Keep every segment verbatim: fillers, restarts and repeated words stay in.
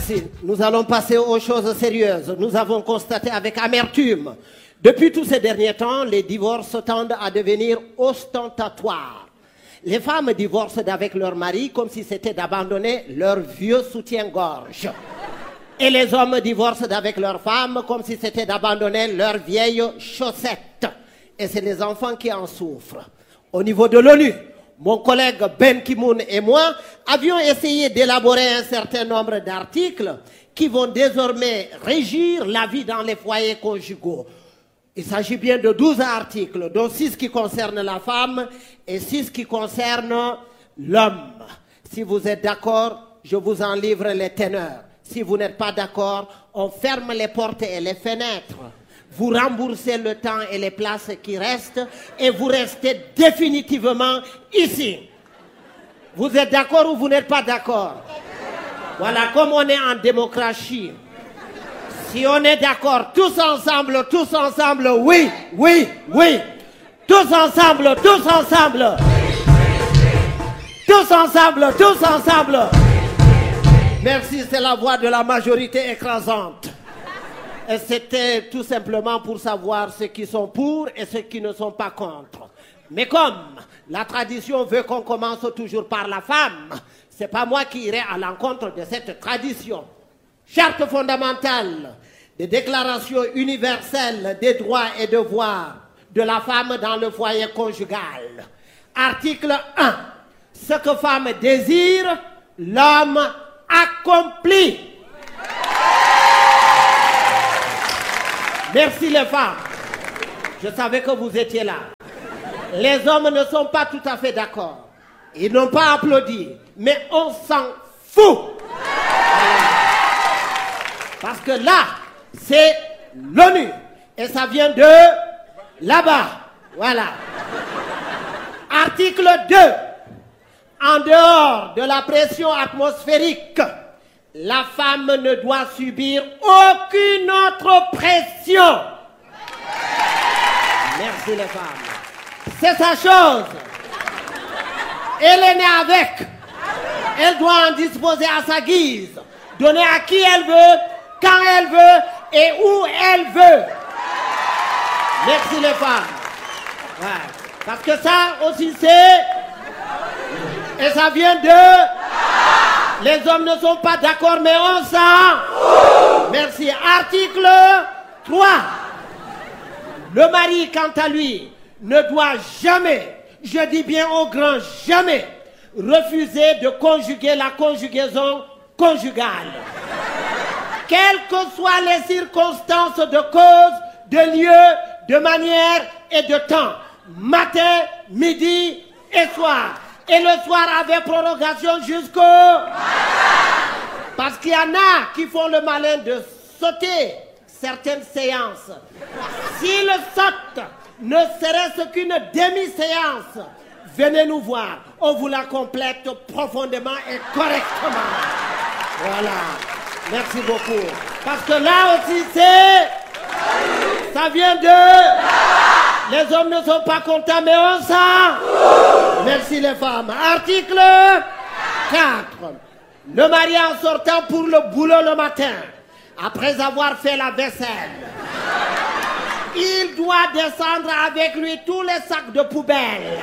Merci. Nous allons passer aux choses sérieuses. Nous avons constaté avec amertume, depuis tous ces derniers temps, les divorces tendent à devenir ostentatoires. Les femmes divorcent avec leur mari comme si c'était d'abandonner leur vieux soutien-gorge. Et les hommes divorcent avec leurs femmes comme si c'était d'abandonner leurs vieilles chaussettes. Et c'est les enfants qui en souffrent. Au niveau de l'ONU, mon collègue Ben Ki-moon et moi avions essayé d'élaborer un certain nombre d'articles qui vont désormais régir la vie dans les foyers conjugaux. Il s'agit bien de douze articles, dont six qui concernent la femme et six qui concernent l'homme. Si vous êtes d'accord, je vous en livre les teneurs. Si vous n'êtes pas d'accord, on ferme les portes et les fenêtres. Vous remboursez le temps et les places qui restent et vous restez définitivement ici. Vous êtes d'accord ou vous n'êtes pas d'accord? Voilà, comme on est en démocratie, si on est d'accord, tous ensemble, tous ensemble, oui, oui, oui. Tous ensemble, tous ensemble. Tous ensemble, tous ensemble. Merci, c'est la voix de la majorité écrasante. Et c'était tout simplement pour savoir ceux qui sont pour et ceux qui ne sont pas contre. Mais comme la tradition veut qu'on commence toujours par la femme, c'est pas moi qui irai à l'encontre de cette tradition. Charte fondamentale des déclarations universelles des droits et devoirs de la femme dans le foyer conjugal. Article un. Ce que femme désire, l'homme accomplit. Merci les femmes. Je savais que vous étiez là. Les hommes ne sont pas tout à fait d'accord. Ils n'ont pas applaudi. Mais on s'en fout. Parce que là, c'est l'ONU. Et ça vient de là-bas. Voilà. Article deux. En dehors de la pression atmosphérique, la femme ne doit subir aucune autre pression. Merci les femmes. C'est sa chose. Elle est née avec. Elle doit en disposer à sa guise. Donner à qui elle veut, quand elle veut et où elle veut. Merci les femmes. Ouais. Parce que ça aussi c'est... Et ça vient de... Les hommes ne sont pas d'accord, mais on s'en... Merci. Article trois. Le mari, quant à lui, ne doit jamais, je dis bien au grand jamais, refuser de conjuguer la conjugaison conjugale. Quelles que soient les circonstances de cause, de lieu, de manière et de temps. Matin, midi et soir. Et le soir avec prorogation jusqu'au... Parce qu'il y en a qui font le malin de sauter certaines séances. S'ils sautent, ne serait-ce qu'une demi-séance, venez nous voir. On vous la complète profondément et correctement. Voilà. Merci beaucoup. Parce que là aussi c'est... Ça vient de... Les hommes ne sont pas contents, mais on s'en... Merci les femmes. Article quatre. Le mari en sortant pour le boulot le matin, après avoir fait la vaisselle, il doit descendre avec lui tous les sacs de poubelle.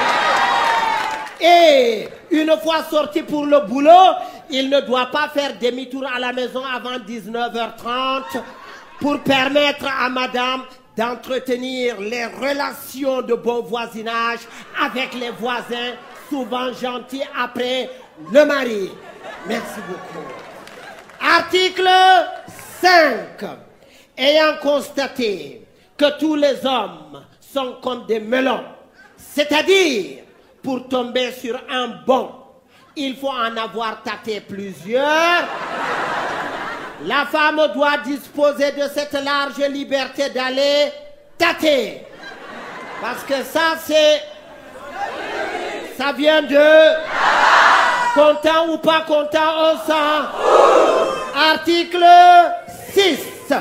Et une fois sorti pour le boulot, il ne doit pas faire demi-tour à la maison avant dix-neuf heures trente pour permettre à madame d'entretenir les relations de bon voisinage avec les voisins, souvent gentils après le mari. Merci beaucoup. Article cinq. Ayant constaté que tous les hommes sont comme des melons, c'est-à-dire pour tomber sur un bon, il faut en avoir tâté plusieurs. La femme doit disposer de cette large liberté d'aller tâter. Parce que ça, c'est... Ça vient de... Content ou pas content, on sent. Article six.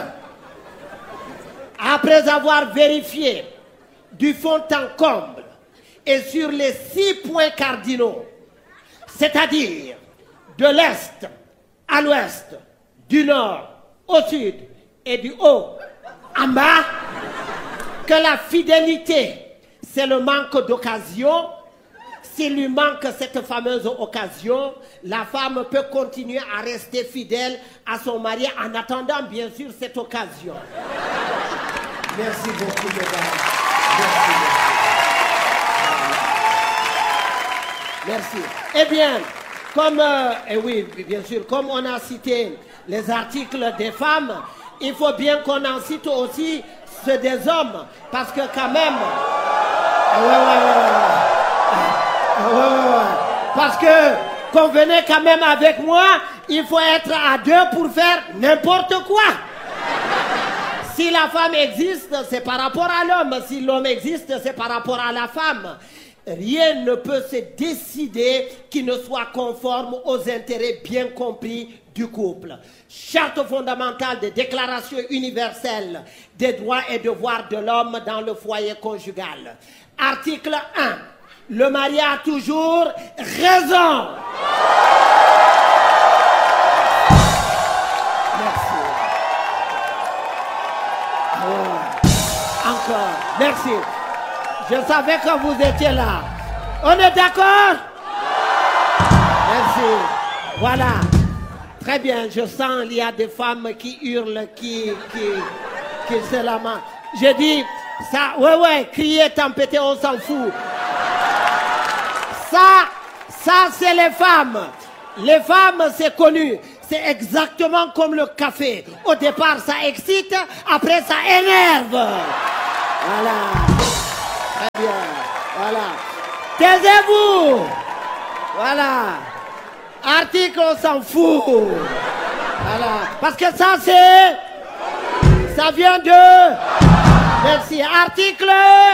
Après avoir vérifié du fond en comble et sur les six points cardinaux, c'est-à-dire de l'Est à l'Ouest, du nord au sud et du haut en bas, que la fidélité, c'est le manque d'occasion. S'il lui manque cette fameuse occasion, la femme peut continuer à rester fidèle à son mari en attendant, bien sûr, cette occasion. Merci beaucoup, mesdames. Merci. Merci. Eh bien, comme, euh, eh oui, bien sûr, comme on a cité les articles des femmes, il faut bien qu'on en cite aussi ceux des hommes, parce que quand même... Ouais, ouais, ouais, ouais. Ouais, ouais, ouais. Parce que, convenez quand même avec moi, il faut être à deux pour faire n'importe quoi. Si la femme existe, c'est par rapport à l'homme. Si l'homme existe, c'est par rapport à la femme. Rien ne peut se décider qui ne soit conforme aux intérêts bien compris du couple. Charte fondamentale de Déclaration universelle des droits et devoirs de l'homme dans le foyer conjugal. Article un. Le mari a toujours raison. Merci. Oh. Encore. Merci. Je savais que vous étiez là. On est d'accord? Merci. Voilà. Très bien. Je sens qu'il y a des femmes qui hurlent, qui, qui, qui se lamentent. Je dis, ça, ouais, ouais, crier, tempêter, on s'en fout. Ça, ça c'est les femmes. Les femmes, c'est connu. C'est exactement comme le café. Au départ, ça excite, après, ça énerve. Voilà. Très bien. Voilà. Taisez-vous. Voilà. Article, on s'en fout. Voilà. Parce que ça, c'est... Ça vient de... Merci. Article...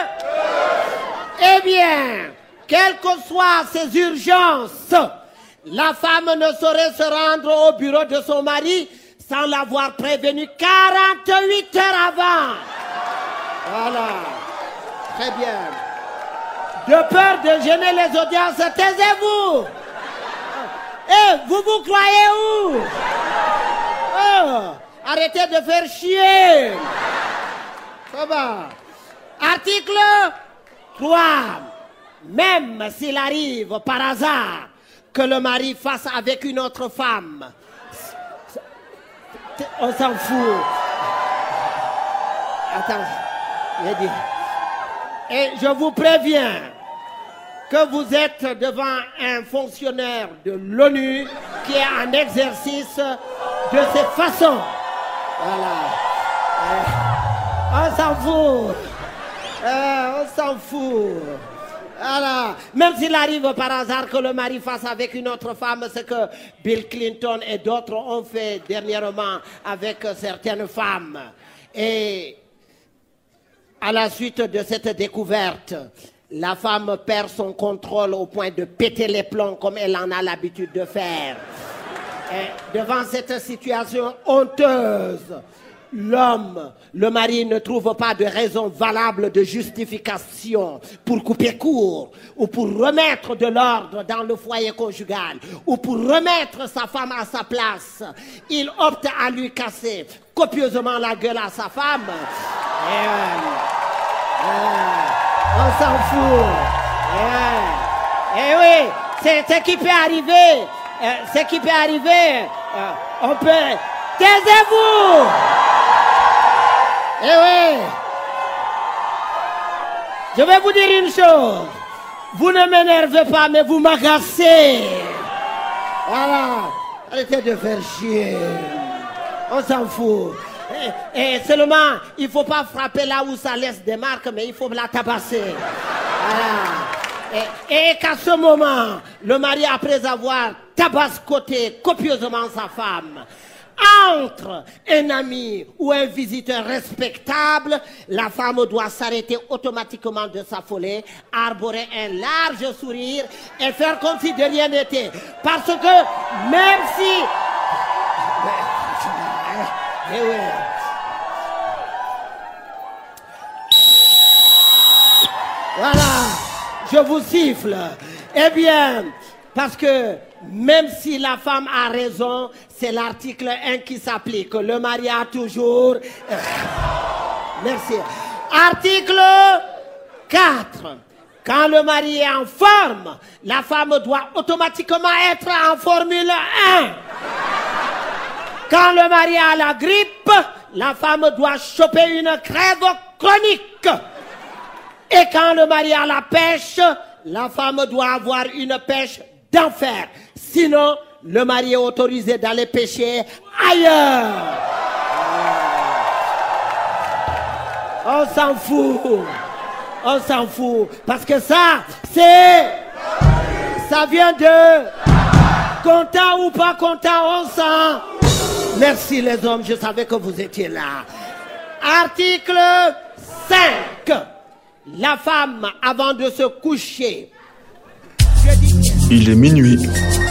Eh bien... Quelles que soient ses urgences, la femme ne saurait se rendre au bureau de son mari sans l'avoir prévenu quarante-huit heures avant. Voilà. Très bien. De peur de gêner les audiences, taisez-vous. Eh, vous vous croyez où? Oh, arrêtez de faire chier. Ça va. Article trois. Même s'il arrive par hasard que le mari fasse avec une autre femme, on s'en fout. Attends, j'ai dit. Et je vous préviens que vous êtes devant un fonctionnaire de l'ONU qui est en exercice de cette façon. Voilà. Euh, on s'en fout. Euh, on s'en fout. Voilà. Même s'il arrive par hasard que le mari fasse avec une autre femme, ce que Bill Clinton et d'autres ont fait dernièrement avec certaines femmes. Et à la suite de cette découverte, la femme perd son contrôle au point de péter les plombs comme elle en a l'habitude de faire. Et devant cette situation honteuse, l'homme, le mari ne trouve pas de raison valable de justification pour couper court ou pour remettre de l'ordre dans le foyer conjugal ou pour remettre sa femme à sa place. Il opte à lui casser copieusement la gueule à sa femme. Et, euh, euh, on s'en fout. Et, euh, et oui, c'est ce qui peut arriver. Euh, ce qui peut arriver. Euh, on peut... Taisez-vous! Eh oui! Je vais vous dire une chose. Vous ne m'énervez pas, mais vous m'agacez. Voilà. Arrêtez de faire chier. On s'en fout. Et, et seulement, il ne faut pas frapper là où ça laisse des marques, mais il faut la tabasser. Voilà. Et, et qu'à ce moment, le mari, après avoir tabascoté copieusement sa femme, entre un ami ou un visiteur respectable, la femme doit s'arrêter automatiquement de s'affoler, arborer un large sourire et faire comme si de rien n'était. Parce que même si... Eh oui. Voilà, je vous siffle. Eh bien, Parce que même si la femme a raison, c'est l'article un qui s'applique. Le mari a toujours... Merci. Article quatre. Quand le mari est en forme, la femme doit automatiquement être en Formule un. Quand le mari a la grippe, la femme doit choper une crève chronique. Et quand le mari a la pêche, la femme doit avoir une pêche d'enfer. Sinon, le mari est autorisé d'aller pêcher ailleurs. On s'en fout. On s'en fout. Parce que ça, c'est... Ça vient de... Content ou pas content, on s'en... Merci les hommes, je savais que vous étiez là. Article cinq. La femme, avant de se coucher... Il est minuit.